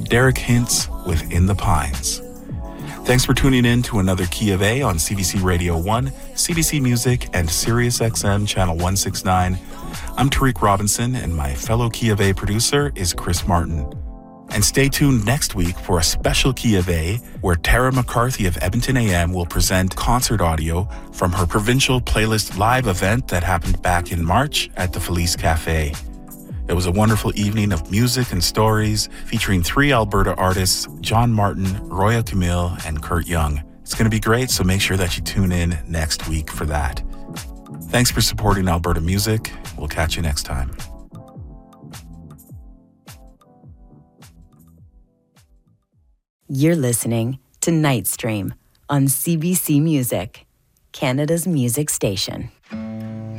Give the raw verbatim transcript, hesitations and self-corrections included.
Derek Hintz with In the Pines. Thanks for tuning in to another Key of A on C B C Radio one, C B C Music, and Sirius X M Channel one sixty-nine. I'm Tariq Robinson, and my fellow Key of A producer is Chris Martin. And stay tuned next week for a special Key of A where Tara McCarthy of Edmonton A M will present concert audio from her Provincial Playlist live event that happened back in March at the Felice Cafe. It was a wonderful evening of music and stories featuring three Alberta artists, John Martin, Roya Camille, and Kurt Young. It's going to be great, so make sure that you tune in next week for that. Thanks for supporting Alberta music. We'll catch you next time. You're listening to Nightstream on C B C Music, Canada's music station.